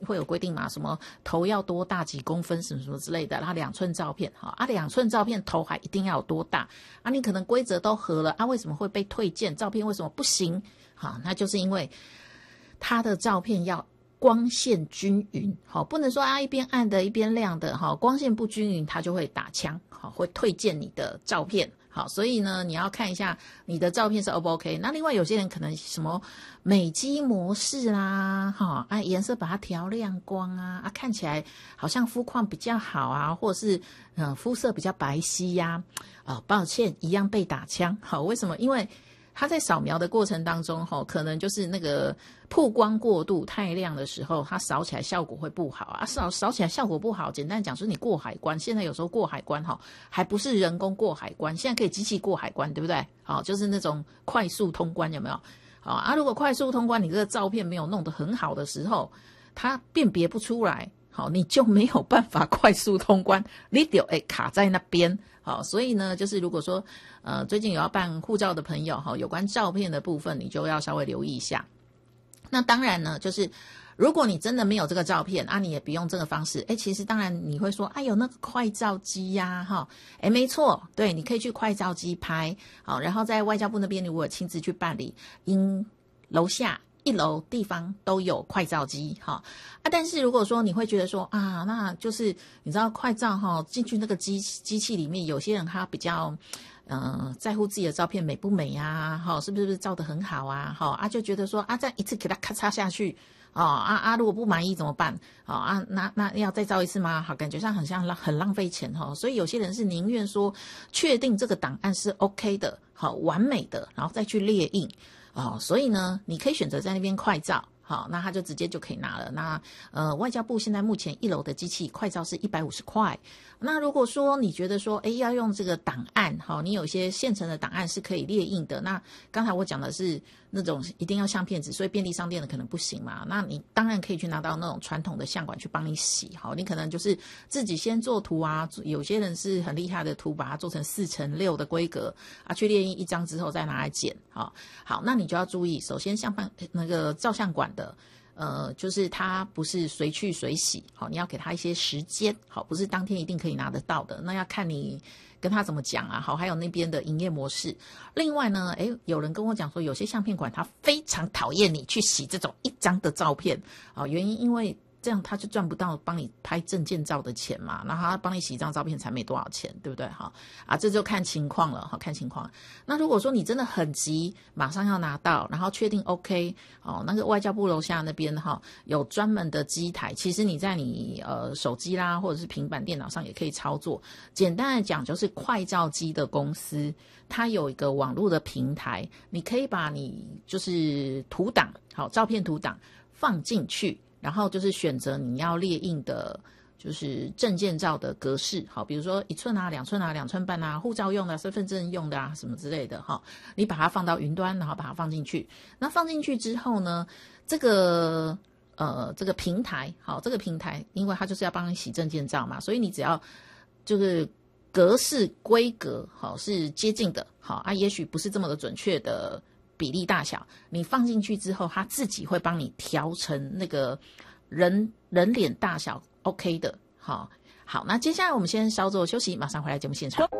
会有规定嘛，什么头要多大几公分什么什么之类的，然后2寸照片2寸照片头还一定要有多大啊？你可能规则都合了啊，为什么会被退件？照片为什么不行？那就是因为他的照片要光线均匀，不能说一边暗的一边亮的，光线不均匀它就会打枪，会退件你的照片。所以呢你要看一下你的照片是 O 不 OK。 那另外有些人可能什么美肌模式啦，颜色把它调亮光啊，看起来好像肤况比较好啊，或者是肤色比较白皙呀，抱歉一样被打枪。为什么？因为它在扫描的过程当中可能就是那个曝光过度太亮的时候，它扫起来效果会不好啊。扫起来效果不好，简单讲就是你过海关，现在有时候过海关还不是人工过海关，现在可以机器过海关，对不对？就是那种快速通关，有没有？如果快速通关你这个照片没有弄得很好的时候，它辨别不出来，你就没有办法快速通关，你就会卡在那边。所以呢就是如果说最近有要办护照的朋友有关照片的部分你就要稍微留意一下。那当然呢就是如果你真的没有这个照片你也不用这个方式。其实当然你会说有那个快照机呀没错，对，你可以去快照机拍然后在外交部那边如果亲自去办理，楼下1楼地方都有快照机但是如果说你会觉得说那就是你知道快照进去那个机器里面，有些人他比较在乎自己的照片美不美啊是不是照得很好啊就觉得说这样一次给他咔嚓下去如果不满意怎么办那要再照一次吗？感觉上很浪费钱所以有些人是宁愿说确定这个档案是 OK 的完美的，然后再去列印所以呢你可以选择在那边快照那他就直接就可以拿了。那外交部现在目前1楼的机器快照是150块。那如果说你觉得说要用这个档案你有一些现成的档案是可以列印的，那刚才我讲的是那种一定要相片纸，所以便利商店的可能不行嘛，那你当然可以去拿到那种传统的相馆去帮你洗你可能就是自己先做图有些人是很厉害的图把它做成4:6的规格去列印1张之后再拿来剪好，那你就要注意，首先那个照相馆的就是它不是随去随洗你要给它一些时间不是当天一定可以拿得到的，那要看你跟他怎么讲还有那边的营业模式。另外呢有人跟我讲说有些相片馆他非常讨厌你去洗这种1张的照片原因因为这样他就赚不到帮你拍证件照的钱嘛，那他帮你洗一张照片才没多少钱，对不对这就看情况了看情况。那如果说你真的很急马上要拿到，然后确定 OK 那个外交部楼下那边有专门的机台，其实你在你手机啦或者是平板电脑上也可以操作。简单的讲就是快照机的公司它有一个网络的平台，你可以把你就是图档照片图档放进去，然后就是选择你要列印的就是证件照的格式比如说1寸2寸2寸半护照用的身份证用的什么之类的你把它放到云端，然后把它放进去。那放进去之后呢这个平台这个平台因为它就是要帮你洗证件照嘛，所以你只要就是格式规格是接近的也许不是这么的准确的比例大小，你放进去之后它自己会帮你调成那个人脸大小 OK 的好，那接下来我们先稍作休息，马上回来节目现场。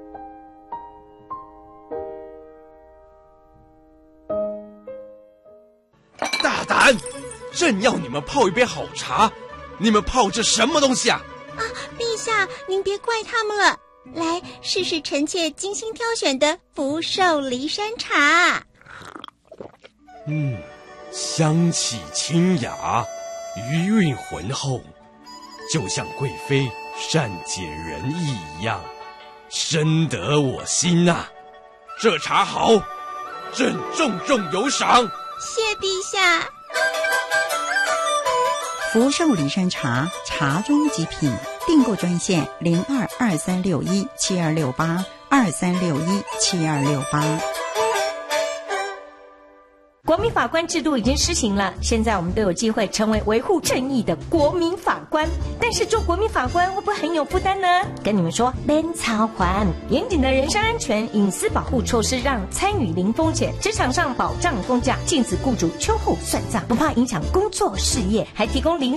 大胆，朕要你们泡一杯好茶，你们泡这什么东西啊？ 陛下您别怪他们了，来试试臣妾精心挑选的福寿梨山茶。 香气清雅，余韵浑厚，就像贵妃善解人意一样，深得我心啊！这茶好，朕重重有赏。 谢陛下。 福寿梨山茶，茶中极品，订购专线0223617268，23617268。 国民法官制度已经施行了，现在我们都有机会成为维护正义的国民法官。但是做国民法官会不会很有负担呢？跟你们说，免操还严谨的人身安全、隐私保护措施，让参与零风险，职场上保障公假，禁止雇主秋后算账，不怕影响工作事业，还提供零